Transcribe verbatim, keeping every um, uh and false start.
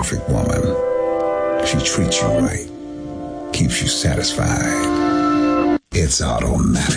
perfect woman. She treats you right, keeps you satisfied. It's automatic.